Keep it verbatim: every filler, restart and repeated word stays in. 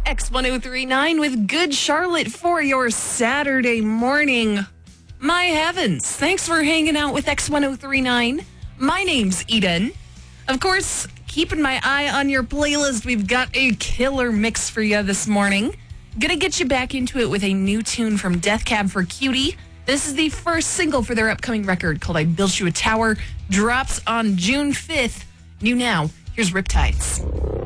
X ten thirty-nine with Good Charlotte for your Saturday morning. My heavens, thanks for hanging out with X ten thirty-nine. My name's Eden. Of course, keeping my eye on your playlist, we've got a killer mix for you this morning. Gonna get you back into it with a new tune from Death Cab for Cutie. This is the first single for their upcoming record called I Built You a Tower. Drops on June fifth. New now, here's Riptides.